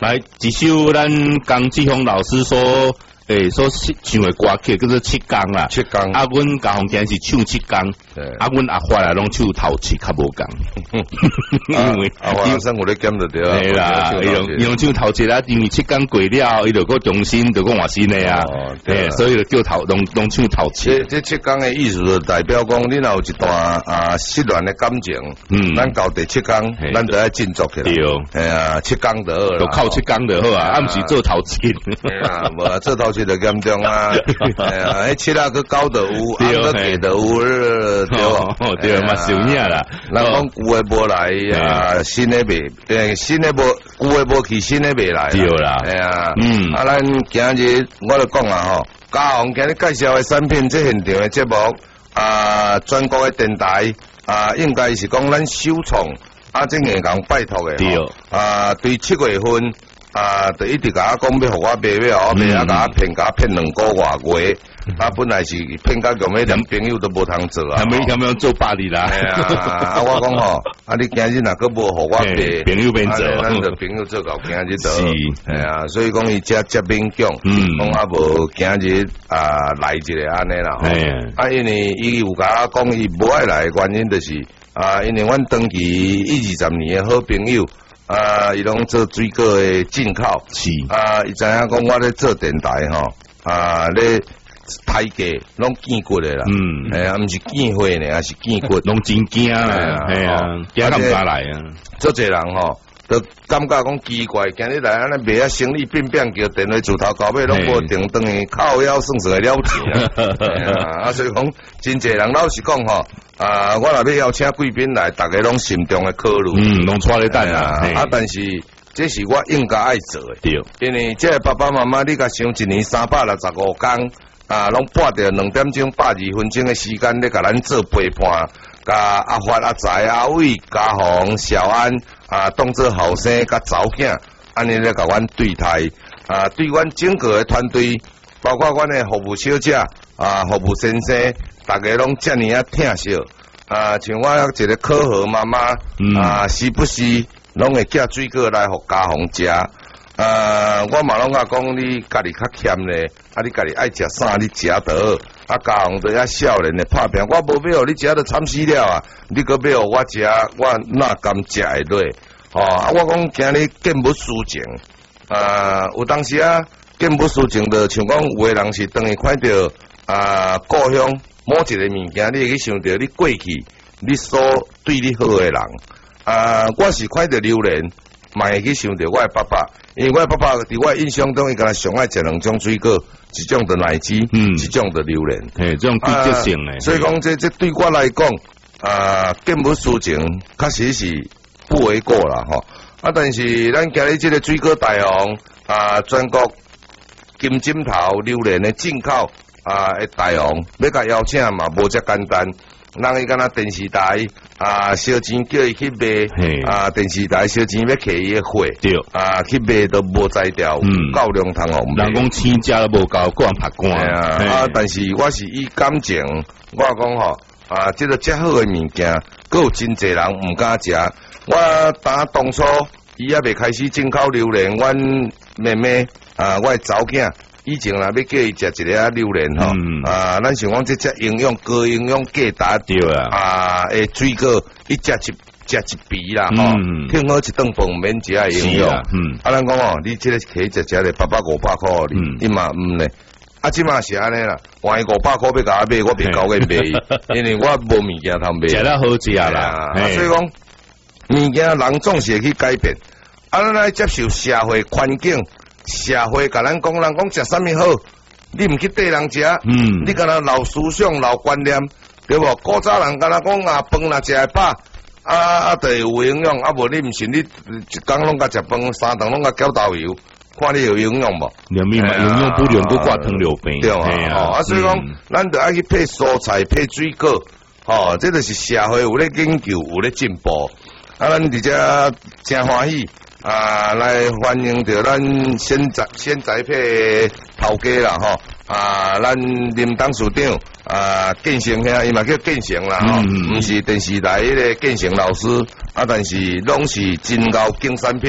来一首咱江志峰老师所所唱的歌曲叫做七工啦。 七工。 啊，阮家红今是唱七工，啊，阮阿发啊拢唱头七较无共。因为阿发生我咧减就对啊。 系啦，用唱头七啦，因为七工过了，伊就个重新就个换新的啊。所以就叫拢唱头七。 这七工的意思就代表讲，你若有一段失恋的感情，咱到第七工，咱就要振作起来。对，七工就好啦， 就靠七工就好啊，毋是做头七。 无啊，做头七就严重啊。迄七啊，个高就有，个低就有， 对嘛，受影啦。 人讲旧的无来啊，新的未，新的无旧的无去，新的未来。 对啦， 系啊，啊，咱今日我就讲啊吼，嘉宏今日介绍的产品，这现场的节目全国的电台应该是讲咱首创这硬讲拜托的。 对。 对7月份。就一直甲我讲要互我买，甲我骗2个月。本来是骗到咁样，连朋友都无通做啊。 咁样做百里啦。 系啊，我讲吼，你今日若个无互我买， 朋友变做， 咱就朋友做到今日就。是，所以讲伊接勉强，讲无今日来一个安尼啦。因为伊有甲我讲伊无爱来的原因，就是因为阮长期20年的好朋友。伊拢做水果的进口， 是伊知影讲我咧做电台吼，咧台价拢见骨的啦，毋是见货呢，还是见骨， 拢真惊啦，系啊，惊咁加来啊， 做侪人吼，都感觉讲奇怪，今日来安尼卖生意变叫电话自头到尾拢无定当的，靠腰算是会了钱所以讲真侪人老实讲吼。我若要邀请贵宾来，大家拢心中的考虑， 拢带咧等啊。 但是这是我应该爱做的，对，因为这个爸爸妈妈，你甲想1年365天，拢拨着2点钟82分钟的时间，咧甲咱做陪伴，甲阿发、阿财、阿伟、嘉宏、小安当做后生甲查某囝，安尼咧甲阮对待，对阮整个的团队，包括阮的服务小姐，服务先生。大家拢遮尔疼惜，像我一个可好妈妈，时不时拢会寄水果来互嘉宏食。我嘛拢讲你家己较欠咧，你家己爱食啥你食得好。嘉宏都遐少年的拍拼，我无要互你食都惨死了啊！你搁要互我食，我哪甘食会落？我讲今日见不抒情，有当时见不抒情的，像讲有个人是当伊看到故乡。某一个物件，你会去想到你过去你所对你好的人，我是看到榴莲，嘛会去想到我的爸爸，因为我的爸爸伫我印象中，伊敢若上爱食2种水果，一种的奶鸡，一种的榴莲， 这种季节性的。 所以讲这对我来讲，见不抒情，确实是不为过啦吼。但是咱今日这个水果大王，全国金针头榴莲的进口。大王要甲邀请嘛，无遮简单。人伊敢若电视台烧钱叫伊去卖，电视台烧钱要摕伊的货，对，去卖都无才调，够量通互卖。 人讲钱食都无够，个人拍官。 但是我是以感情，我讲吼，这个遮好的物件，佫有真侪人毋敢食。我当初伊还未开始进口榴莲，阮妹妹我的查某囝。以前啦，要叫伊食一个榴莲吼，咱想讲这只营养高营养价值对诶水果一食一皮啦吼，听好一顿饭免食诶营养，咱讲哦，你这个可以食咧800-500块，你嘛唔咧，即嘛是安尼啦，万一500块要甲我买，我别交给买，因为我无物件通买， 食得好食啦， 所以讲物件人总是会去改变，咱来接受社会环境。社会甲咱讲，人讲食啥物好，你毋去缀人食，你敢若老思想、老观念，对无？古早人敢若讲饭若食会饱，就有营养，无你毋信，你一工拢甲食饭，3顿拢甲搅豆油，看你有营养无？ 营养不良，佮挂糖尿病， 对所以讲，咱着爱去配蔬菜、配水果，这就是社会有咧研究，有咧进步，咱伫遮真欢喜。来欢迎着咱先栽配头家啦吼，咱林董事长建成兄，伊嘛叫建成啦吼，毋是电视台迄个建成老师，但是拢是真高竞产品，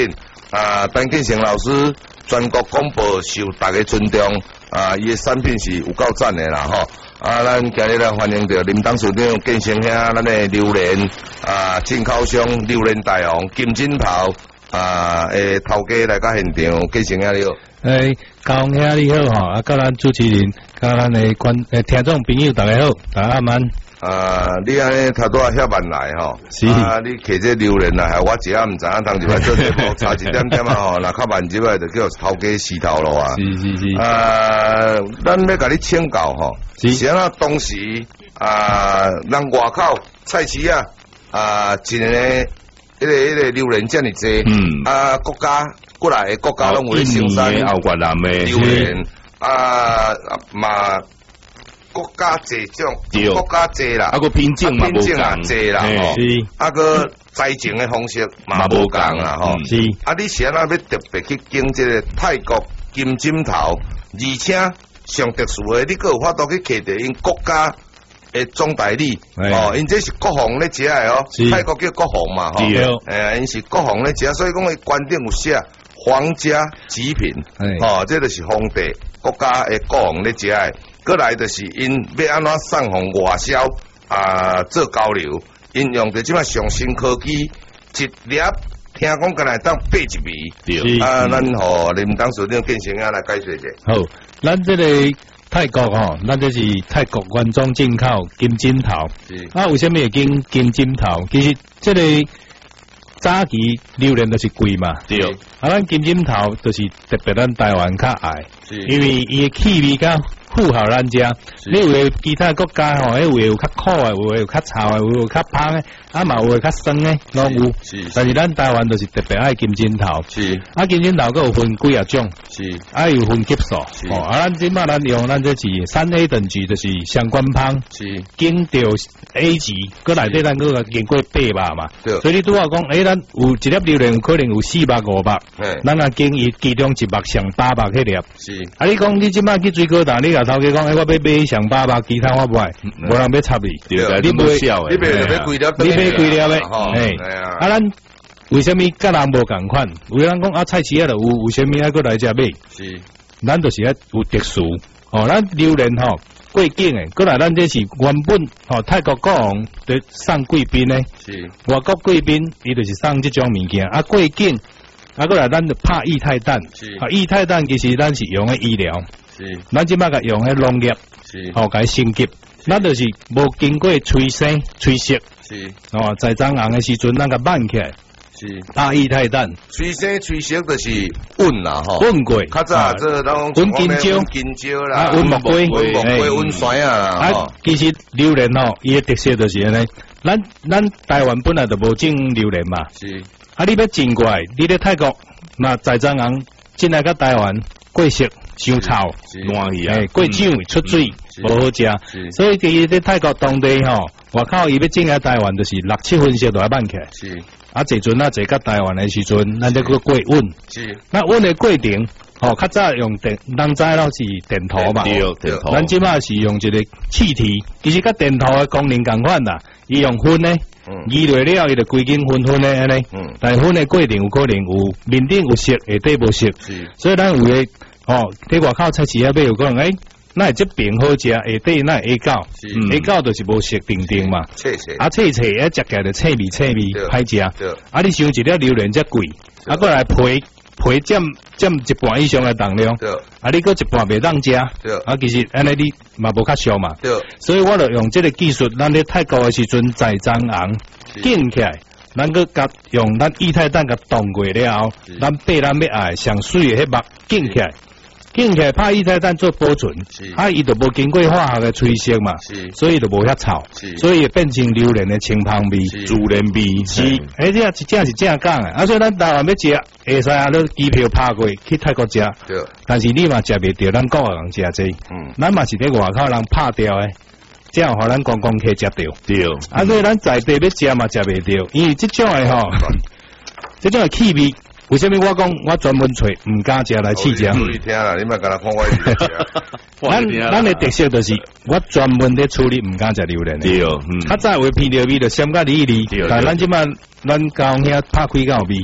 陈建成老师全国广播受大家尊重，伊的产品是有够赞的啦吼。咱今日来欢迎到林董事长建成兄，咱的榴莲进口商榴莲大王金枕头的头家来到现场，建成兄你好。 高雄兄你好吼，甲咱主持人，甲咱的听众朋友大家好，大家晚。 你安尼头拄啊遐晚来吼， 是你摕这榴莲来，我一下毋知影，当时来做节目差一点点吼，若较慢入来就叫头家死头咯啊。 是。 咱要甲你请教吼，是安怎当时人外口菜市一个迄个榴莲遮尔济，国家过来的国家拢有咧生产澳越南的榴莲，嘛。国家济种，国家济啦， 个品种嘛济啦吼，个栽种的方式嘛无共啦吼。 是， 你是安怎要特别去经这个泰国金枕头，而且上特殊的，你个有法度去摕到因国家的总代理因这是国防咧食的哦，泰国叫国防嘛吼，因是国防咧食，所以讲伊官顶有写皇家极品，这就是皇帝国家的国防咧食的。过来就是因要安怎送往外销做交流，因用着即摆上新科技，一粒听讲敢若当80味。咱互林董事长建成兄来解说一下。 好，咱这个泰国吼，咱这是泰国原装进口金枕头。为什么会经金枕头？其实这个早期榴莲都是贵嘛。 对。 咱金枕头就是特别咱台湾较爱，因为伊的气味较符合咱家，你有诶其他国家吼，迄有较苦诶，有较臭诶，有较芳诶，嘛有较酸诶，拢有。但是咱台湾就是特别爱金枕头。金枕头佫有分几啊种。有分级数。咱即摆咱用咱这是3A 等级，就是相关芳。经到 A 级，佫内底咱佫经过8百嘛。所以你拄好讲，咱有一粒榴莲有可能有400、500，咱啊经伊其中100上800迄粒。你讲你即摆去水果摊，你头家讲，我要买上800，其他我不爱，无人要插你。 你买，你买几粒诶？咱为什么甲人无共款？有人讲菜市就有，为什么还佫来遮买？咱就是有特殊。咱榴莲过境诶，过来咱这是原本泰国国王对送贵宾诶，外国贵宾伊就是送这种物件。过境过来咱就拍液态蛋，液态蛋其实咱是用诶医疗。咱即摆甲用迄农业，甲伊升级，咱就是无经过催生、催熟，在长红的时阵，咱甲慢起来，打液态蛋， 催生、催熟就是温啦吼， 温过， 较早这温金蕉啦， 温木瓜、 温酸啊， 其实榴莲伊的特色就是安尼，咱台湾本来就无种榴莲嘛，你要进过来，你咧泰国那在长红进来甲台湾过熟。伤臭， 烂去过酱出水，无好食。所以伫咧泰国当地外口伊要进来台湾，就是6-7分熟就要慢起来。坐阵坐甲台湾的时阵，咱再过温。那温的过程，较早用电，咱知咯是电头嘛。咱即摆是用一个气体，其实甲电头的功能共款啦。伊用粉呢，移落了伊就规根粉的安尼。但粉的过程有可能有面顶有熟，下底无熟。所以咱有诶。喺外口菜市买有可能那这边好食，下底那会下口就是无熟定嘛。脆食食食起就脆味歹食。你想一粒榴莲则贵，过来皮占一半以上的重量，你搁一半袂当食，其实安尼你嘛无较俗嘛。所以我就用这个技术，咱咧泰国的时阵在长红建起来。咱搁甲用咱液态蛋甲冻过了后，咱要爱上水的迄目建起来。建起来拍液态蛋做保存，伊就无经过化学的催熟嘛，所以就无遐臭，所以变成榴莲的清香味、自然味。这真是正讲的。所以咱台湾要食，会使你机票拍过去泰国食，但是你嘛食袂到，咱国外人食这，咱嘛是伫外口人拍掉的，这样互咱观光客食到。所以咱在地要食嘛食袂到，因为这种的这种的气味。为什么我讲我专门找唔敢食来试食？ 你听啦，你莫甲他看我一直食。 咱的特色就是我专门咧处理唔敢食榴莲的。较早会偏榴味就咸甲离，但咱即摆咱高雄遐拍开到味，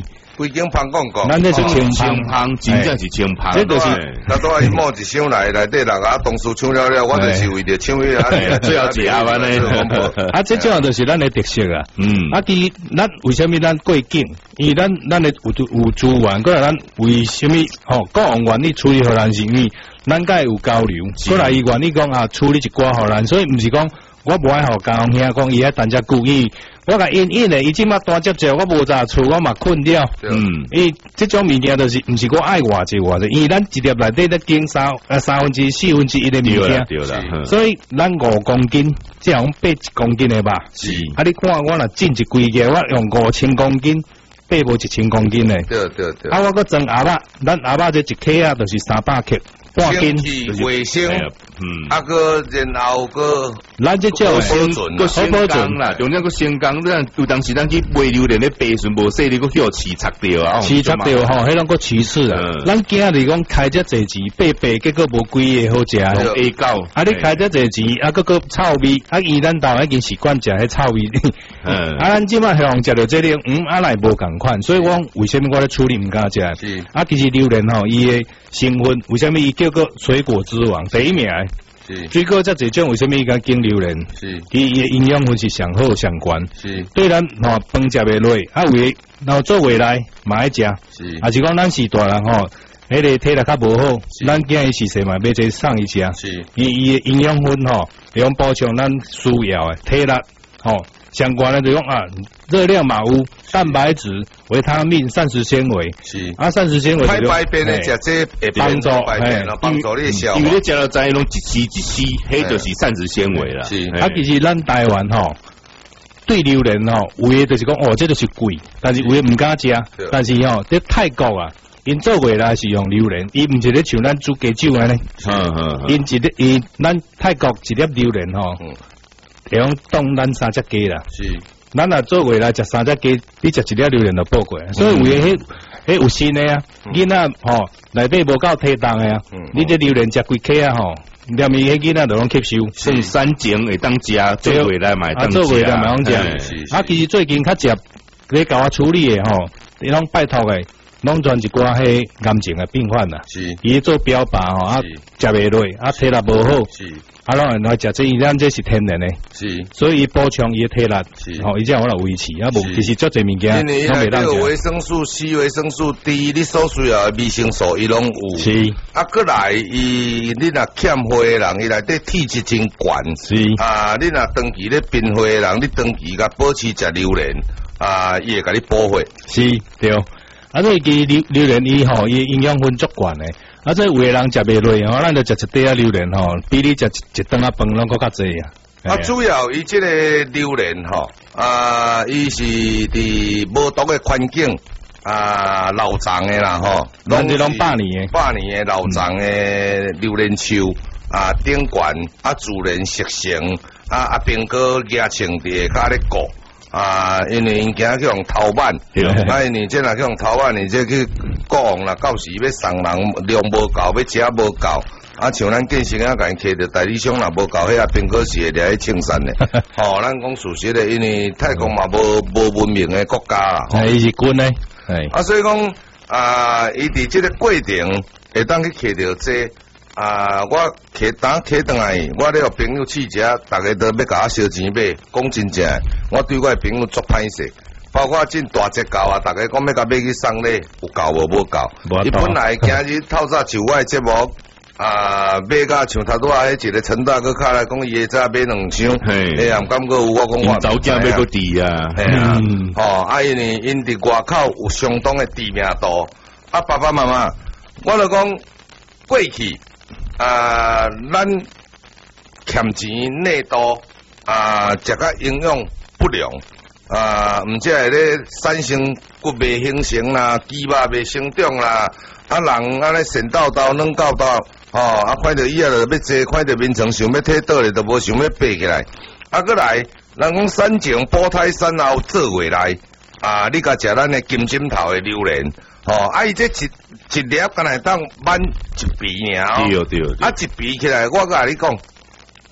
规间芳广告， 咱这是清芳，真正是清芳。 这就是他都爱摸一箱来内底人啊，同事抢了，我就是为着抢迄个， 最后吃完咧。 啊，这种就是咱的特色啊。啊，第一，咱为什么咱过境？因为咱的有资源，过来咱为什么国王愿意处理互咱是因为咱甲有交流，过来伊愿意讲啊处理一寡互咱，所以毋是讲我无爱互家兄兄讲伊爱单只故意。我甲因咧，伊即马单接者，我无咋厝，我嘛困了。伊即种物件就是毋是我爱偌济，因为咱一粒内底咧经3分之4分之1的物件， 对啦。 所以咱5公斤，即样81公斤的吧。 是。 啊，你看我若进一规个，我用5000公斤，8无1000公斤的。 对。 啊，我搁装鸭肉，咱鸭肉这一克啊，就是300克。半斤， 卫生，个然后个， 咱这叫个先工啦，中间个先工，咱有当时咱去买榴莲咧，白顺无细，你个叫饲拆掉啊， 饲拆掉吼，迄种个其次啊。咱今日讲开遮济钱，白结果无几个好食 ，A 狗， 啊你开遮济钱，啊个臭味，啊伊咱倒已经习惯食迄臭味，啊咱即马向食着这个，啊来无共款，所以我为什么我咧处理毋敢食？啊其实榴莲吼，伊的成分为什么伊叫个水果之王第一名？水果这种为什么伊甲经榴莲？伊的营养分是上好上悬，对咱饭食袂落，啊为然后做未来嘛爱食，啊是讲咱是大人吼，迄个体力较无好，咱建议是谁嘛要再送伊食，伊的营养分吼，会用补充咱需要的体力吼。相关的就讲啊，热量嘛有，蛋白质、维他命、膳食纤维，膳食纤维太白便的食这会帮助你消化。 因为你食了在拢一丝一丝，迄就是膳食纤维啦。 啊，其实咱台湾吼，对榴莲吼，有的就是讲这就是贵，但是有的唔敢食，但是吼，在泰国啊，因做未来是用榴莲，伊唔是咧像咱煮鸡酒安尼，因咱泰国一粒榴莲吼。会用当咱3只鸡啦，咱若做未来食3只鸡，你食一粒榴莲就饱过，所以有诶迄有新诶啊，囡仔吼内底无够体重诶啊，你这榴莲食几克啊吼，连伊迄囡仔都拢吸收， 剩3斤会当食，做未来买当食， 做未来买当食。啊，其实最近较食咧甲我处理诶吼，伊拢拜托诶，拢全一寡迄癌症诶病患啦，伊做标靶吼，啊食袂落，啊体力无好。啊，拢来食这，咱这是天然的，所以补充伊的体力，吼，伊才有维持。啊，无其实足侪物件， 拢袂当食。维生素 C、维生素 D， 你所需要的维生素伊拢有。啊，过来你若欠血的人，伊内底体质真悬。啊，你若长期咧贫血的人，你长期甲保持食榴莲，啊，伊会甲你补血。 对。啊，所以其榴莲伊吼，伊营养分足悬的。啊，所以有个人食袂落，吼，咱就食一袋榴莲吼，比你食一顿饭拢搁较济啊。 啊，主要伊即个榴莲吼，伊是伫无毒的环境老长的啦吼， 拢是拢百年的老长的榴莲树顶悬自然熟成并个野青地甲咧果。因为因惊去用头版，因为这若去用头版，你这去国王啦，到时要送人量无够，要食无够，像咱建成甲因摕着代理商若无够，迄苹果是会掠去清散的。咱讲事实的，因为泰国嘛无文明的国家啦， 伊是军的， 所以讲伊伫这个过程会当去摕着这。我摕倒来，我咧有朋友试食，大家都要甲我烧钱买。讲真正，我对我的朋友足歹势，包括进大节到大家讲要甲买去送礼，有够无够。伊本来今日透早就我的节目，买甲像头拄迄一个陈大哥卡来讲，伊会早买2箱，毋感觉有我讲我早价买个低啊， 因为因伫外口有相当的知名度，爸爸妈妈，我就讲过去。咱欠钱内多食甲营养不良毋只会咧产生骨袂形成啦，肌肉袂生长啦，人安尼神叨叨软叨叨看到以后就要坐，看到面床想要退倒咧，都无想要爬起来。过来，人讲产前保胎产后做未来你甲食咱的金针头的榴莲。伊这一粒敢若当满一皮尔， 对。 一皮起来，我甲你讲，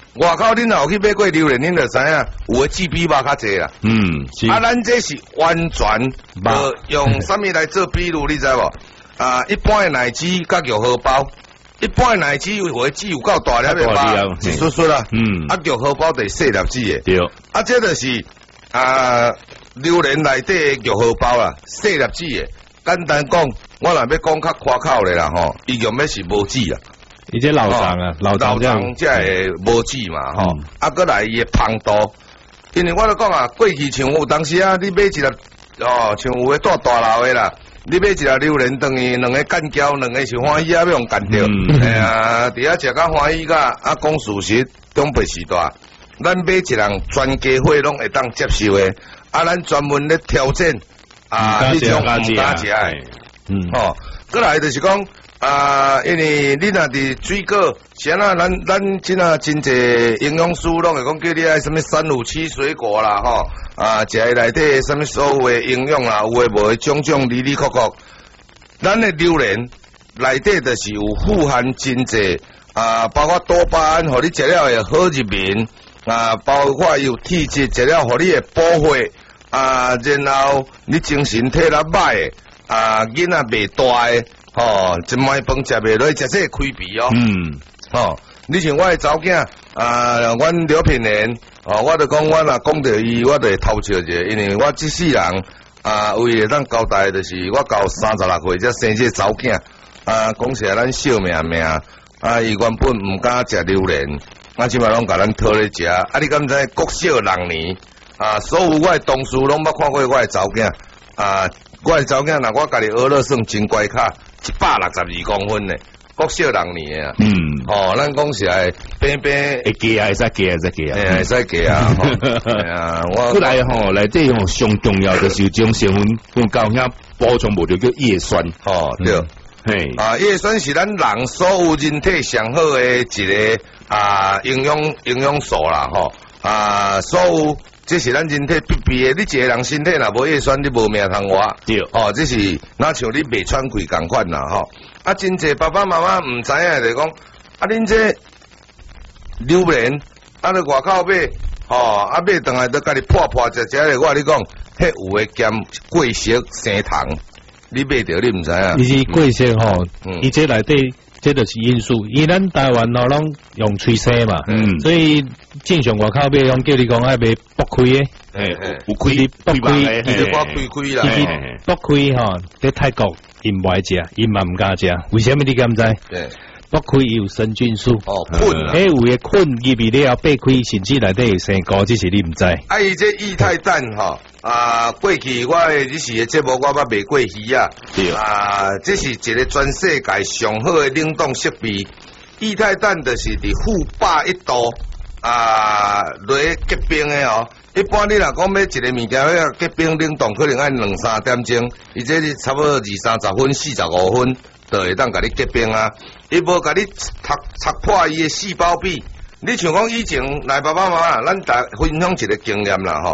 外口恁若有去买过榴莲，恁就知影有诶治比肉较济啦。咱这是完全用啥物来做比如，你知无？一般诶奶汁甲玉荷包，一般诶奶汁有回籽有够大粒诶包，是叔叔啦。玉荷包得细粒子诶。对。这就是榴莲内底诶玉荷包啦，细粒子诶。简单讲，我若要讲较夸口咧啦吼，伊用的是无籽啊。 伊这老张啊，老张才会无籽嘛吼。过来伊诶芳度，因为我咧讲啊，过去像有当时啊，你买一粒像有诶住大楼诶啦。你买一粒榴莲，等于两个干胶，两个是欢喜啊，要用干掉。伫遐食甲欢喜甲讲事实，中辈时代，咱买一人全家伙拢会当接受诶。咱专门咧挑战迄种唔敢食诶。过来就是讲因为你若伫水果，像咱即啊真济营养师拢会讲叫你爱什么357水果啦吼。食诶内底什么所有诶营养啦，有诶无诶种种里里扣扣。咱诶榴莲内底就是有富含真济包括多巴胺，互你食了会好入眠包括有体质，食了互你会补血然后你精神体力歹诶囡仔袂大诶一摆饭食袂落，食这会开鼻你像我诶查某囝阮刘品莲我就讲我若讲到伊，我就会偷笑者，因为我即世人唯会当交代就是我到36岁才生这查某囝讲起来咱小命伊原本毋敢食榴莲，即摆拢甲咱讨咧食你敢知国小6年所有我诶同事拢捌看过我诶查某囝我诶查某囝若我家己学了算真乖卡，162公分咧。国小6年啊，咱讲是来边边会加会使加， 会使加我过来内底上重要就是种成分到遐补充无着叫叶酸对，嘿叶酸是咱人所有人体上好诶一个营养素啦所有这是咱人体必备诶，你一个人身体若无叶酸，你无命通活。对，这是哪像你袂喘气共款啦真济爸爸妈妈唔知影就讲恁这榴莲咧外口买买倒来都家己破食咧，我你讲迄有诶兼桂色生糖，你买着你唔知影。 伊是桂色伊这内底这就是因素，因咱台湾拢用吹生嘛，所以正常外口买拢叫你讲爱买剥开诶， 有开剥开，伊就我开啦， 剥开在泰国因唔爱食，因嘛唔敢食，为什么你敢知？剥开有生菌素， 菌， 迄有诶菌入去了剥开，甚至内底会生菇，这是你唔知。 伊这液态氮过去我诶日时诶节目我捌卖过鱼这是一个全世界上好诶冷冻设备。液态氮就是伫负100度落结冰诶一般你若讲要一个物件要结冰冷冻，可能要2-3点钟，伊这是差不多20-30分、45分，就会当甲你结冰伊无甲你拆破伊诶细胞壁。你像讲以前来爸爸妈妈，咱大分享一个经验啦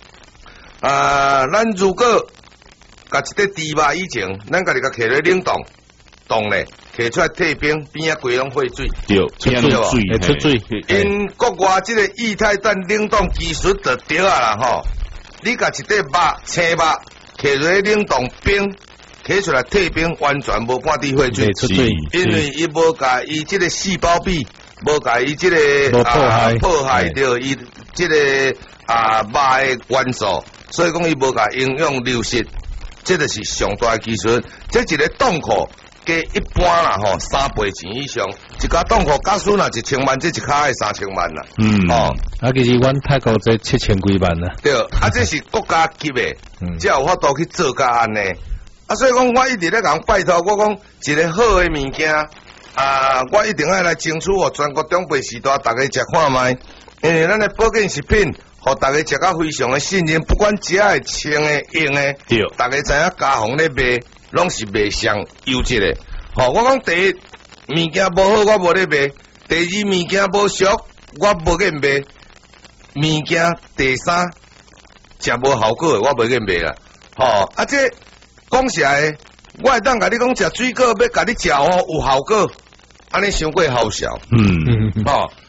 咱如果甲一块猪肉以前，咱家己甲摕咧冷冻咧，摕出来退冰，边规拢会水， 出水。 因国外这个液态氮冷冻技术就对啦你甲一块肉青肉摕落冷冻冰，摕出来退冰，完全无半滴会水，因为伊无甲伊这个细胞壁，无甲伊这个破坏掉伊这个肉的元素，所以讲伊无甲营养流失，这就是上大的技术。这一个冻库加一般啦3倍钱以上，一家冻库假使若1000万，这一卡要3000万啦。 其实阮泰国这7000几万啦。 对，这是国家级的，才有法度去做甲安尼。所以讲我一直咧讲拜托，我讲一个好的物件我一定要来争取全国中辈时代大家食看卖，因为咱的保健食品，互大家食到非常的信任，不管食的、清的、用的，大家知影家行咧卖，拢是卖上优质的。我讲第一物件无好，我无咧卖；第二物件无俗，我无给卖；物件第三食无效果的，我无给卖啦。这讲实在的，我会当甲你讲食水果，要甲你食有效果，安尼伤过好笑。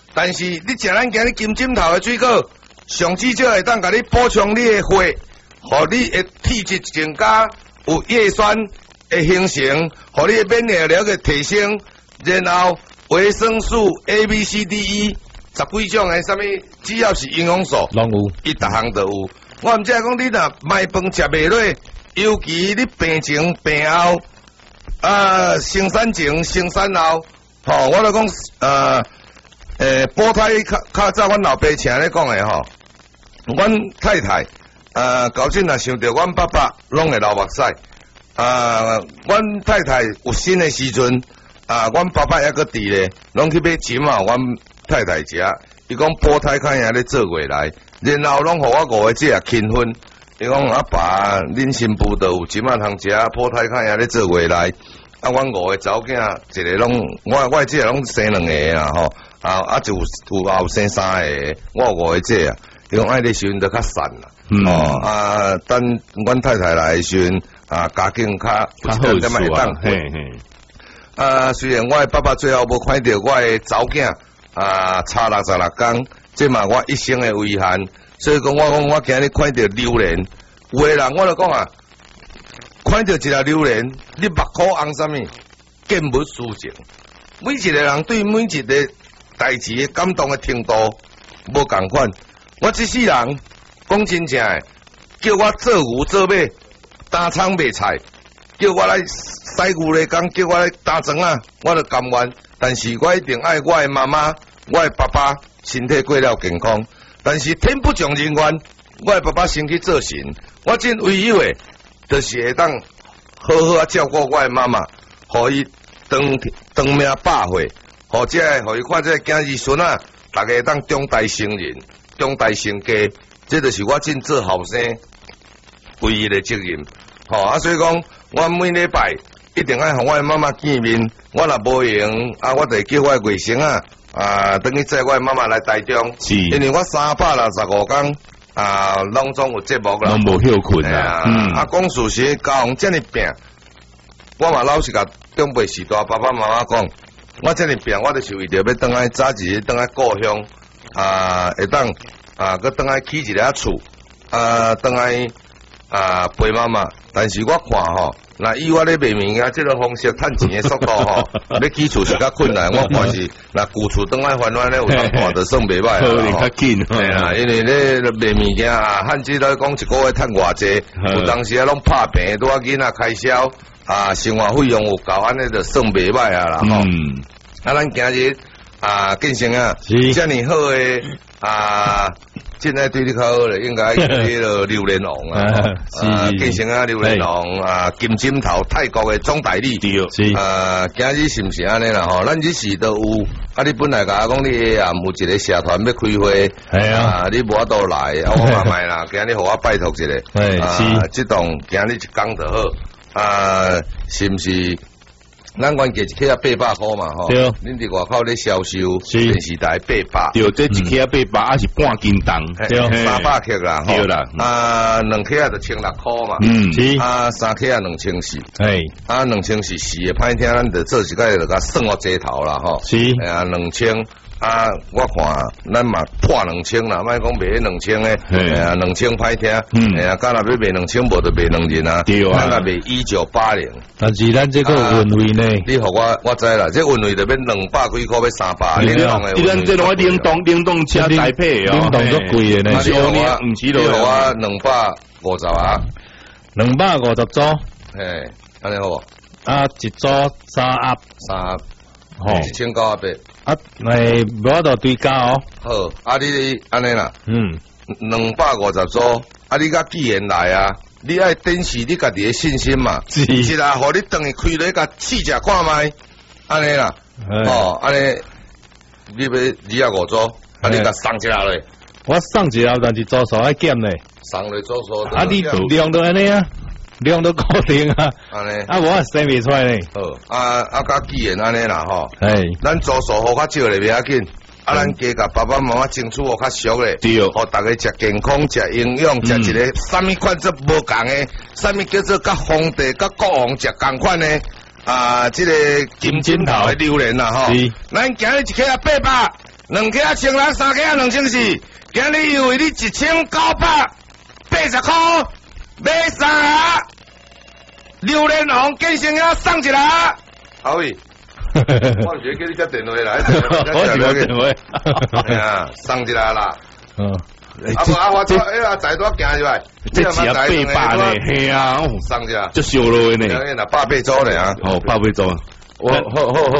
但是你食咱今日金针头的水果，上至少会当甲你补充你的血，互你的体质增加，有叶酸的形成，互你的免疫力嘅提升，然后维生素 A、B、C、D、E 10几种的啥物，只要是营养素， 拢有， 伊逐项都有。我毋知讲你若卖饭食袂落，尤其你病前病后，生产前生产后，吼，我来讲胞胎较早阮老爸请咧讲诶吼，阮太太高阵若想着阮爸爸拢会流目屎，阮太太有生诶时阵，阮爸爸还阁伫咧，拢去买针啊，阮太太食，伊讲胞胎较兄咧做过来，然后拢互我5个姐轻分，伊讲阿爸恁新妇都有针啊通食，胞胎较兄咧做过来，阮5个查某囝一个拢我姐拢生2个啦吼。就有生3个，我有5个姐啊，伊讲爱的时阵就较散啦，等阮太太来的时阵，家境较好点会当混。虽然我的爸爸最后无看到我的查某囝，差66天，这嘛我一生的遗憾。所以讲我今日看到榴莲，有的人我就讲看到一条榴莲，你目眶红啥物，见物思情。每一个人对每一个代志的感动的程度无共款，我这世人讲真正的，叫我做牛做马，打仓卖菜，叫我来洗牛的工，叫我来打庄啊，我就甘愿。但是我一定爱我的妈妈、我的爸爸身体过了健康。但是天不从人愿，我的爸爸先去做神，我真唯一的，就是会当好好照顾我的妈妈，互伊长命100岁。或者互伊看这囝儿孙啊，大家当长大成人、长大成家，这就是我真做后生唯一的责任。所以讲，我每礼拜一定爱和我的妈妈见面。我若无闲，我就叫我的外甥等于载我的妈妈来台中，因为我365天拢总有节目啦， 拢无休困啦。 讲事实，交往这么拼，我嘛老实甲长辈时代爸爸妈妈讲。我这么病，我就是为着要倒来早日倒来故乡，会当搁倒来起一个厝，倒来陪妈妈。但是我看吼，那以我咧卖物件这种方式赚钱的速度吼，要起厝是较困难。我看是那旧厝倒来翻翻咧，有通看就算袂歹啦。 较紧， 因为咧卖物件汉子来讲一个月赚偌济，有当时拢拍病，拄仔囡仔开销。生活费用有够，安尼就算袂歹啦吼。咱今日建成遮尔好诶现在对你较好咧，应该迄个榴莲王建成榴莲王金针头泰国诶总代理。今日是毋是安尼啦吼？咱日时都有你本来甲我讲你有一个社团要开会，你无法度来，我慢慢啦，今日互我拜托一下，即栋今日一工就好。是毋是？咱原价一克800块嘛吼， 对。 恁伫外口咧销售电视台800， 对，这一克800也是半斤重， 对，300克啦， 对啦 ，2克就1600块嘛， 是 ，3克2400， 哎 ，2400是会歹听，咱就做一个就甲算我这头啦吼， 是 ，2000。我看咱嘛破2000啦，莫讲卖2000诶，2000歹听，敢若要卖2000，无就卖2人啊，咱若卖1980。 但是咱这个运费呢？ 你互我知啦，这运费就要200几块，要300。 你咱这种冷冻车台配哦， 冷冻足贵的呢。 你互我250啊 ，250组， 安尼好一组3盒 ，1900。 无法度对价哦。 好，你安尼啦，250组，你甲既然来你爱展示你家己的信心嘛，是啦，互你等于开咧甲试食看卖，安尼啦，安尼你要25组，你甲送一下咧， 我送一下，但是组数爱减咧， 送咧组数， 你量都安尼量都固定安尼， 我生袂出来呢。 好，甲既然安尼啦吼，咱组数好较少咧，袂要紧。咱加甲爸爸妈妈争取好较俗咧，互大家食健康、食营养、食一个啥物款则无共诶，啥物叫做甲皇帝、甲国王食共款诶。即个金针头诶榴莲啦吼，咱今日一克800， 2克1,600，3克2,400，今日因为你1,980块买3盒榴莲红健身鸭送一盒，阿伟。我唔是叫你接电话来， 我是接电话。 哎呀，送一啦啦。我这仔多行入来， 这只800呢，系啊， 送一啦， 就烧落呢。 那800组呢啊， 哦，800组。好啦，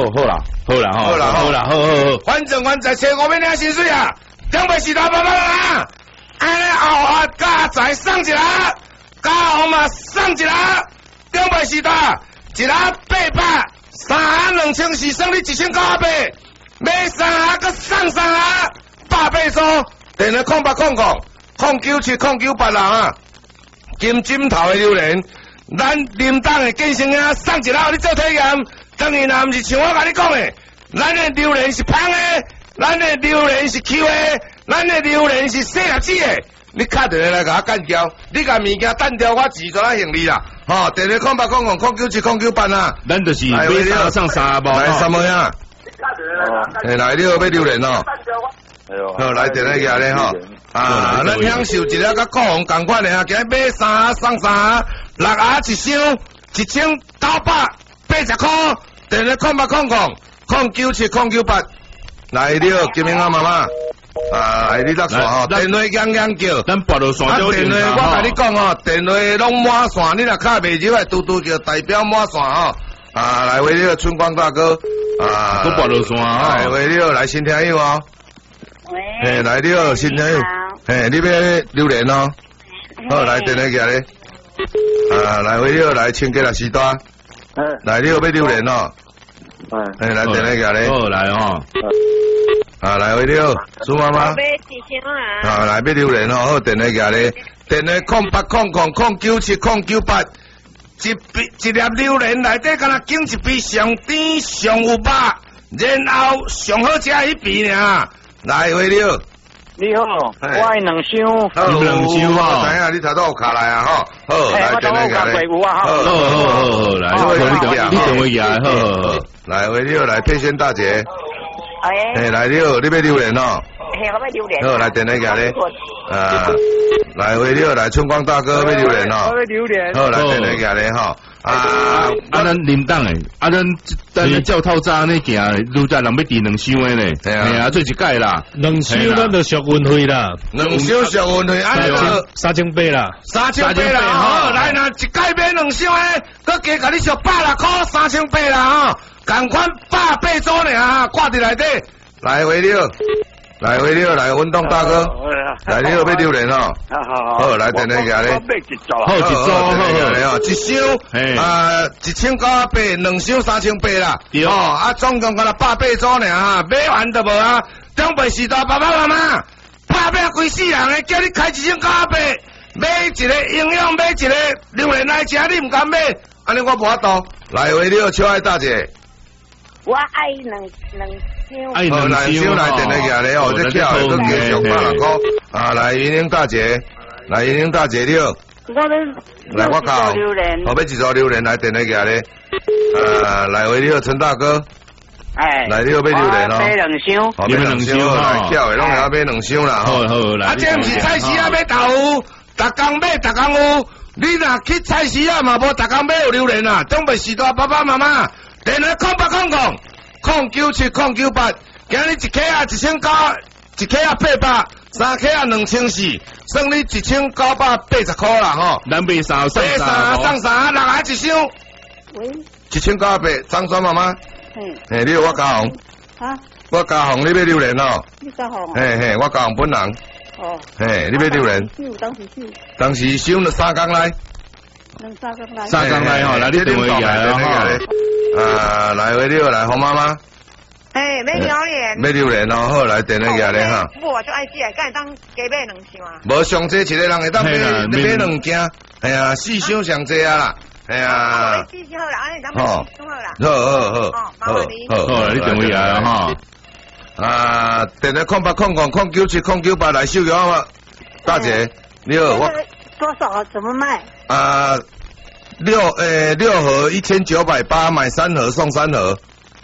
反正阮在车500领薪水啊，两百4大800啊，安尼后下加仔送一啦，加红嘛送一啦，240大，一啦800。3盒2,400，剩你1,980，买3盒佮送3盒，800组，电话0800097098啦啊！金针头的榴莲，咱林党的健身鸭送一盒，你做体验。当然啦，毋是像我甲你讲的，咱的榴莲是芳的，咱的榴莲是 Q 的，咱的榴莲是细粒子的。你敲电话来甲我干掉，你甲物件单掉，我自做咱行李啦。吼，电话0800097098啊。 咱就是买3送3包。 来什么呀？来你要榴莲哦。好，来电话下咧吼。啊，咱享受一个甲国王同款的啊，今日买3盒送3盒，6盒一箱，1,980块。电话0800097098。来你好，金明啊妈妈。你落线吼，电话响叫， 咱拔落线就电话我甲你讲哦，电话拢满线，你若卡袂入来，嘟嘟叫代表满线吼。来为了春光大哥， 都拔落线啊， 来为了来新听友哦。喂。来你好，新听友。你要榴莲哦。好，来电话下咧。来为了来清洁来时段。来你好，要榴莲哦。来电话下咧。 好，来哦。 来喂，你好，苏妈妈。来买榴莲哦，好，电话下咧，电话0800097098，一粒榴莲内底敢若拣一杯上甜上有肉，然后上好食迄杯尔。来喂，你好。 你好，我2箱。 2箱啊！ 知影你头都有卡来啊，吼。好，来电话下咧。 好，来，你电话下来，好。 来喂，你好，来佩轩大姐。来你好，你要榴莲哦。 我要榴莲。 好，来电话下咧。来喂，你好，来春光大哥要榴莲哦。 我要榴莲。 好，来电话下咧吼。 咱林党诶，咱教套早呢行，愈在人要订2箱诶呢。系啊，做一届啦。 2箱咱就赎运费啦。 2箱赎运费，按照 3,800啦。 3,800啦，好，来那一届买2箱诶，佮加甲你赎100块，3,800啦吼。同款800组呢挂伫内底。来喂你好，来喂你好，来运动大哥。来你好，要榴莲哦。好，来电话下咧。 好，一组，好， 一箱1,980，2箱3,800啦。哦，总共敢若800组呢买完都无啊。240大爸爸妈妈，拍拼规世人诶，叫你开1,980，买一个营养，买一个榴莲来食，你唔敢买，安尼我无法度。来喂你好，秋爱大姐。 我爱2箱。 好，来电话下咧哦，这票都继续800块。来云玲大姐，来云玲大姐你好。来我讲，我要一组榴莲来电话下咧。来喂你好，陈大哥。来你要买榴莲哦。 买2箱。 买2箱，来票的拢要买2箱啦。 好，来。 这毋是菜市啊买豆腐，逐工买逐工有。你若去菜市啊嘛无逐工买有榴莲啊，准备时代爸爸妈妈。电话0800097098，今日1克啊1,900，1克啊800，3克啊2,400，算你1,980块啦吼。 咱买3送3，6 盒一箱。喂，1,980，张酸妈妈。你有我嘉宏。我嘉宏，你要榴莲哦。 你嘉宏。 我嘉宏本人。你要榴莲。当时收了3工来。3工来吼，来你电话下来吼。来喂，你好，来洪妈妈。 买榴莲。 买榴莲哦，好，来电话下咧哈。 我就爱食，敢会当加买2箱啊？ 无上济一个人会当买2件，系啊，4箱上济啊啦，系啊。 4箱好啦，安尼咱买4箱好啦。 好，你电话下来哈。 电话0800097098来收药嘛，大姐，你好，我多少？怎么卖 ？6盒1980，买3盒送3盒。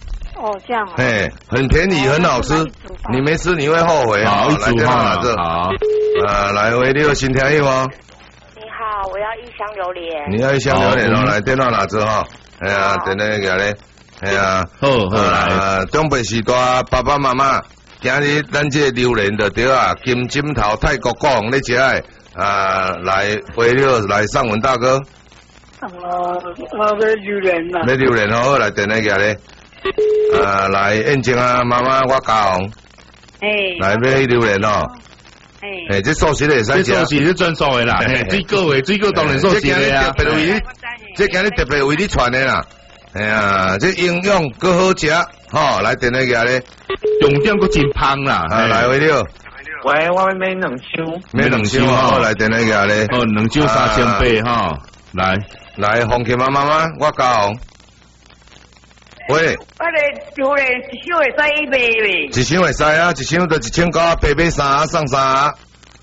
哦，这样啊。 嘿，很便宜，很好吃。你没吃你会后悔啊！来电话拿着。好。来，喂，你有新听友吗？ 你好，我要1箱榴莲。 你要1箱榴莲哦，来电话拿着哈。哎呀，等下个咧，哎呀，好来。中北时代爸爸妈妈，今日咱这榴莲就对啊，金针头泰国果红咧食诶。来回六来上文大哥。 买榴莲啦。 买榴莲哦，好来电下个咧。来燕静啊，妈妈我教红。来买榴莲哦。这素食的会使食。 这素食是专属的啦，水果当然素食的啊。 这今日特别为你传的啦。哎呀，这营养搁好食，吼，来电下个咧。 重点搁真芳啦。 来回六。 喂，我买2箱。 买2箱哦，来电下个咧。 哦，2箱3800哈， 来，红旗妈妈，我教。喂。 我哋榴莲1箱会使1卖未 ？1箱会使啊，1箱就1900买3送3。1 箱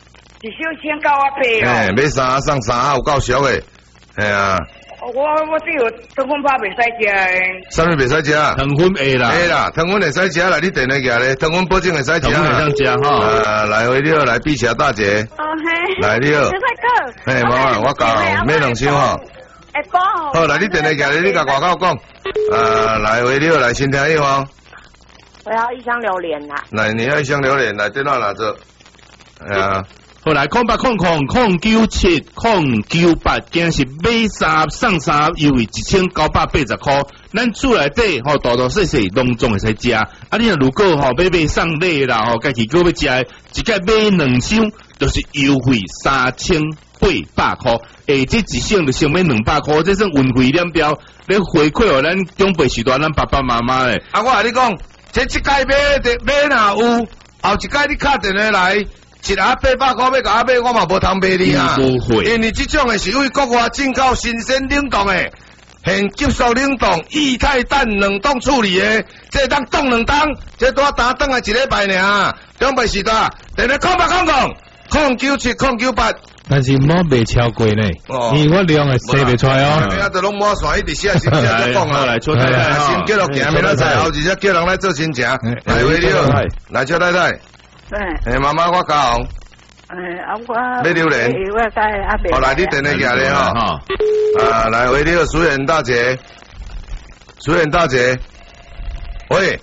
1900哦。 买3送3有够俗诶，系啊。 我只有糖粉包袂使食诶。 啥物袂使食？ 糖粉会啦。 会啦，糖粉会使食啦，你电下个咧，糖粉保证会使食。糖粉会当食哈。 来回六来碧霞大姐。 哦嘿。 来六。嘿，妈妈，我教买2箱吼。好，来你电下个咧，你甲外口讲。来回六来先听一方。 我要1箱榴莲啦。 来，你要1箱榴莲，来电话拿着。哎呀。 后来0800097098，今日是买3送3，优惠1980块。咱厝内底吼大大细细拢总会使食。你若如果吼买送礼啦吼，家己搁要食的，一概买2箱就是优惠3800块。这1箱就成本200块，这算运费两标，咧回馈互咱长辈时代咱爸爸妈妈咧。 我甲你讲，这一届买若有，后一届你敲电话来。1盒800块要甲我买，我嘛无通卖你啊！因为这种的是为国外进口新鲜冷冻的，现急速冷冻液态氮冷冻处理的，这当冻2冬，这多打等来1礼拜尔。长辈时代，电话097098。 但是莫卖超过呢，因为我量会洗袂出来哦。 啊，都拢抹线，一直写先再讲啊。先叫落行，明仔载后日才叫人来做新茶。来回了，来邱太太。妈妈我教。 我买榴莲。好，来你电话下咧哈。来回了，苏远大姐。喂。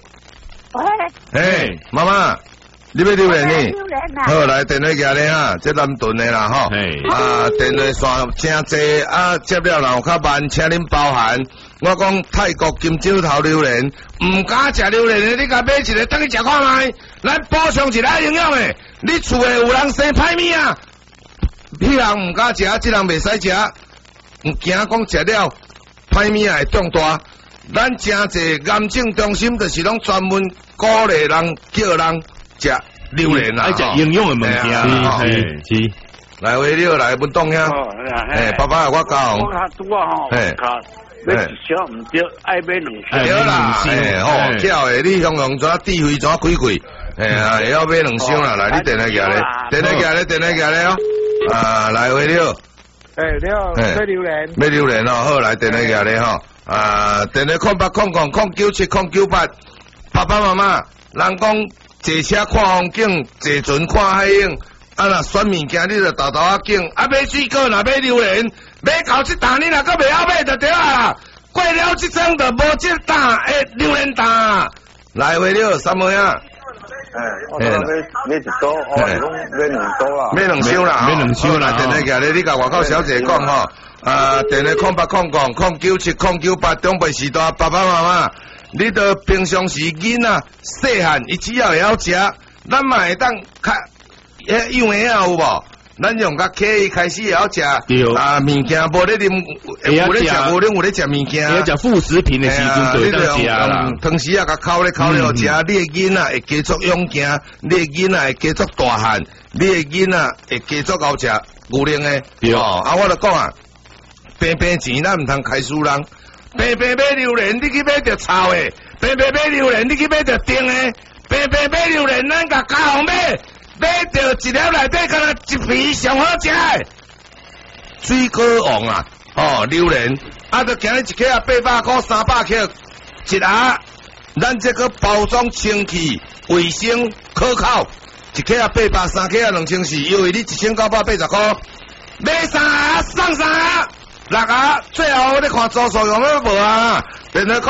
妈妈，你买榴莲呢？好，来电话下咧哈，这南屯的啦吼。电话线真济接了然后较慢，请恁包涵。我讲泰国金针头榴莲，唔敢食榴莲的，你甲买一个等去食看卖，咱补充一下营养的。你厝诶有人生歹物啊，迄人唔敢食，这人袂使食，唔惊讲食了歹物会中大。咱真济癌症中心就是拢专门鼓励人叫人食榴莲啦， 爱食营养的物件啦， 是。 来回了来文东兄，爸爸我教。 我买1箱唔对，爱买2箱。 对啦，叫诶，你用怎智慧怎开贵？会晓买2箱啦。来，你电话下咧，电话下咧哦。来回了。 你好， 买榴莲哦，好来电话下咧吼。电话0800097098。爸爸妈妈，人讲坐车看风景，坐船看海影。若选物件，你就豆豆仔拣。买水果，若买榴莲，买到这担，你若搁袂晓买就对啊。过了这阵就无这担诶榴莲担。来回了3妹啊。 我买1组，买2组啦。 买2箱啦， 买2箱啦。 电话下咧，你甲外口小姐讲吼。电话0800097098，中辈时代爸爸妈妈，你都平常时囡仔细汉，伊只要会晓食，咱嘛会当较。幼儿啊有无？咱用较刻意开始会晓食物件，无咧啉，有咧食，无咧有咧食物件。 要食副食品的时阵就会当食啦。 汤匙啊，甲烤咧好食，你的囡仔会加速勇健，你的囡仔会加速大汉，你的囡仔会加速好食牛奶的。对哦，我就讲啊，平钱咱唔通开输人，平买榴莲你去买着臭的，平买榴莲你去买着甜的，平买榴莲咱甲家红买。买到一粒内底，敢若一皮上好食诶，水果王啊，榴莲，就今日1克800块，300克，1盒咱这个包装清气、卫生、可靠，一克啊800，三克啊2400，优惠你1980块，买啥送啥。6啊，最后你看租数用了无啊？电话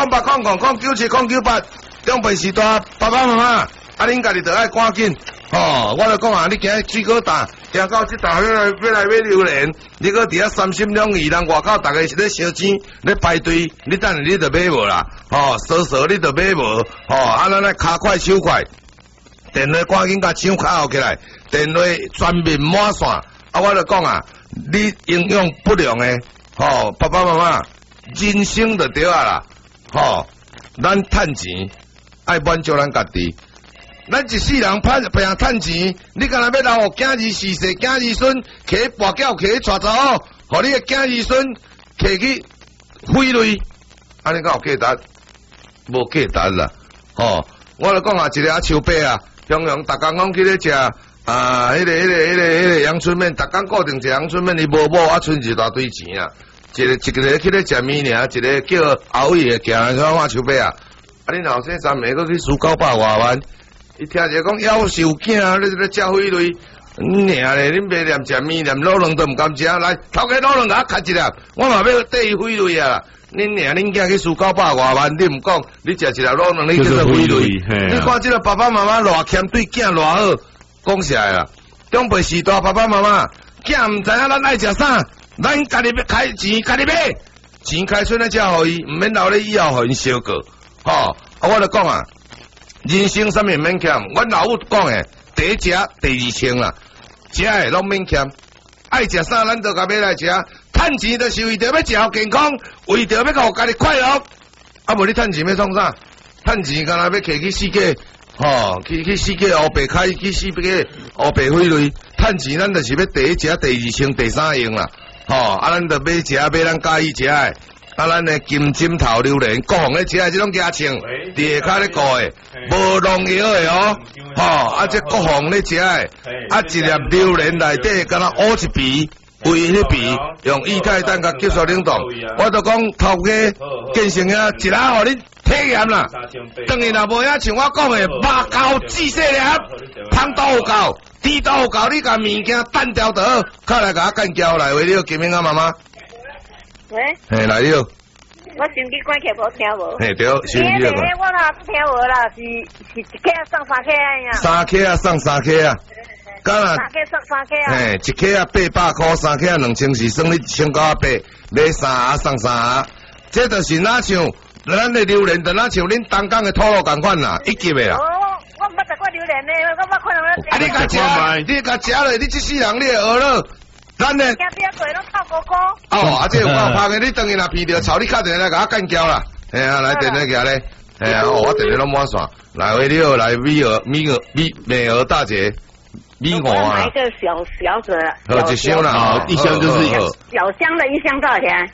0800097098，长辈时代爸爸妈妈，啊恁家己着爱赶紧。哦，我就讲啊，你今日水果大，行到这大要来买榴莲，你搁伫遐三心两意，人外口大家是咧烧钱，咧排队，你等下你着买无啦？哦，扫你着买无？哦，啊咱来骹快手快，电话赶紧甲抢卡号起来，电话全面满线。啊，我就讲啊，你营养不良诶，哦，爸爸妈妈，人生就对啊啦，哦，咱趁钱爱满足咱家己。咱一世人拼趁钱，你干那要留互囝儿侍世、囝儿孙，摕跋筊、摕娶查某，互你诶囝儿孙摕去毁类，安尼敢有价值？无价值啦！哦，我就讲啊，一个啊树伯啊，常常逐工讲去咧食迄个阳春面，逐工固定食阳春面，伊无某啊，剩一大堆钱啊！一个去咧食面尔，一个叫后尾诶行像我树伯啊，啊恁后生3个搁去输900外万。伊听者讲夭寿囝，你咧食毁类，娘咧，恁别念食面，念老卵都毋甘食，来头家老卵甲我砍一粒，我嘛要缀伊毁类啊！恁娘恁囝去输900外万，你毋讲，你食一粒老卵，你叫做毁类。你看即个爸爸妈妈偌欠对囝偌好，讲实在啦，长辈时代爸爸妈妈，囝毋知影咱爱食啥，咱家己要开钱，家己买，钱开出来才互伊，毋免留咧以后互因烧过，吼！啊，我就讲啊。人生啥物免欠？阮老母讲诶，第一食，第二穿啦，食诶拢免欠。爱食啥，咱就甲买来食。趁钱就是为着要食好健康，为着要互家己快乐。啊，无你趁钱要创啥？趁钱干那要摕去世界，吼，去世界乌白开，去世界乌白毁类。趁钱咱就是要第一食，第二穿，第三用啦。吼，啊，咱就买食，买咱介意食诶。啊，咱诶金针头榴莲，各行咧食诶，即种加称，伫下骹咧顾诶，无农药诶哦，吼，啊，即各行咧食诶，啊，一粒榴莲内底敢若乌一皮，为迄皮用液态氮甲急速冷冻，我都讲头家建成啊，一下互恁体验啦，当然若无影像我讲诶，肉厚细细粒，汤都有够，猪都有够，你甲物件单调就好，靠来甲我干胶来，为了金明啊妈妈。 喂， 嘿，来了。 我手机关起无听无。 嘿，对，手机了。 我哪不听无啦？是一克啊送3克呀。 3克啊送3克啊。敢若3 克送3克啊。 嘿，一克啊800块，3克啊2400，算你1980，买3盒送3盒。这就是哪像咱的榴莲，就哪像恁东港的土路共款啦，一级的啦。 哦，我毋捌食过榴莲呢，我可能咧。 啊，你甲食，你甲食落，你这世人你会学了。咱呢？ 惊边做拢透哥哥。 哦，啊，这有够拍的，你当然若鼻着臭，你敲电话来甲我干胶啦。哎呀，来电话起来，哎呀，我电话拢满线。来，为了来美俄大姐，米鹅啊。 买一个小子。 好，一箱啦， 好，一箱就是小箱的一箱多少钱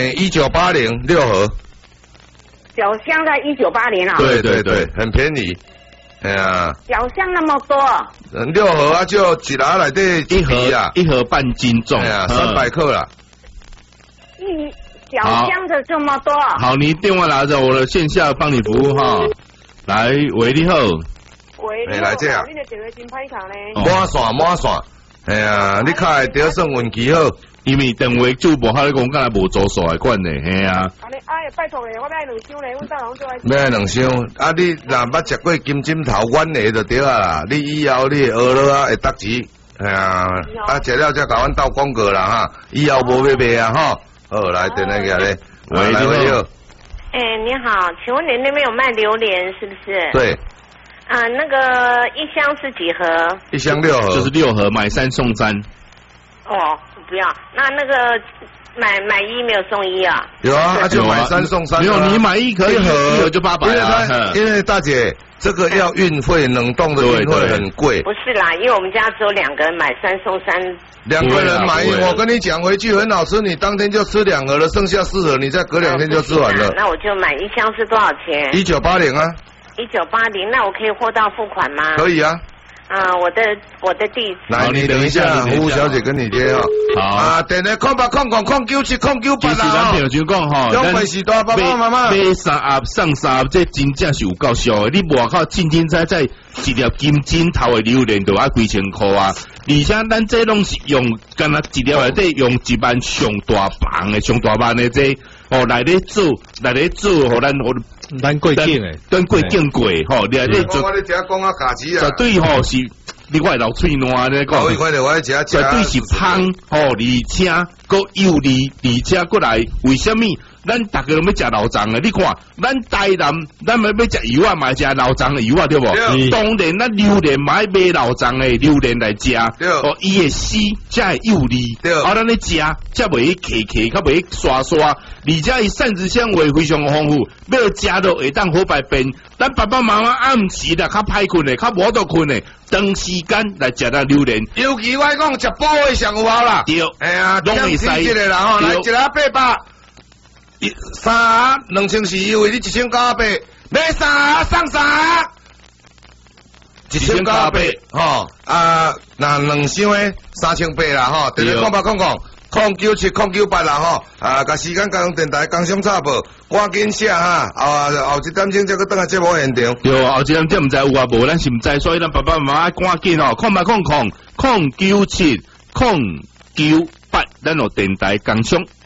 ？1980 6盒。 小箱的1980啊？ 对对对，很便宜。哎呀， 小箱那么多 ，6盒啊，就一盒内底一盒啊，1盒半斤重， 哎呀，300克啦。 小箱的这么多。 好，你电话拿着，我的线下帮你服务哈。来，喂，你好。 喂， 来这样。 你的电话真歹卡呢。 满线，哎呀，你卡会得算运气好。 因为电话主播还咧讲，敢若无做数的款呢，嘿啊。 安尼，拜托咧，我要2箱咧，阮大人做爱。 要2箱，啊，你若捌食过金针头软的就对啊啦，你以后你学了啊会得钱，哎呀，啊食了才甲阮斗广告啦哈，以后无要卖啊哈。好，来电话个咧，喂，你好。 你好，请问你那边有卖榴莲是不是？ 对。 那个一箱是几盒 ？1箱6盒， 就是6盒，买3送3。 哦，不要，那个买1没有送1啊？ 有啊，就买3送3。 没有，你买1可以1盒就800 啊。因为大姐这个要运费，冷冻的运费很贵。 不是啦，因为我们家只有2个人，买3送3。 2个人买，我跟你讲，回去很好吃，你当天就吃2盒了，剩下4盒，你再隔2天就吃完了。 那我就买1箱是多少钱？ 1980啊。 1980，那我可以货到付款吗？ 可以啊。 我的地址。 来，你等一下，服务小姐跟你接哦。 好啊，电话0800097098 其实咱平常讲吼， 中北时代爸爸妈妈买三盒送三盒，这真正是有够俗的。你外口真在一粒金针头的榴莲都要几千块啊！而且咱这拢是用，干那一粒内底用一万上大磅的这哦来咧做，互咱过境诶， 咱过境过吼，你咧做。 我咧只讲啊，价值啊。 绝对吼是，你外流喙烂咧讲。绝对是香吼，而且佫有味，而且佫来，为什么？咱逐个拢要食老张的，你看，咱台南，咱要食油啊，嘛食老张的油啊，对无？当然，咱榴莲买买老张的榴莲来食，哦，伊会丝才会有味，啊，咱咧食才袂去，较袂刷，而且伊膳食纤维非常丰富，要食到会当好排便。咱爸爸妈妈暗时啦，较歹困的，较无得困的，长时间来食咱榴莲， 尤其我讲食补的上有效啦。 对， 哎呀， 拢会使个啦吼，来一盒800。三盒2000优惠，你1980，买三盒送三盒，1980吼啊，那2箱诶3800啦吼，电话0800097098啦吼，啊，甲时间甲用电台工商插报，赶紧写哈，后一点钟才去等下节目现场。 对，后一点钟毋知有啊无，咱是毋知，所以咱爸爸妈妈赶紧哦，0970970998，咱有电台工商。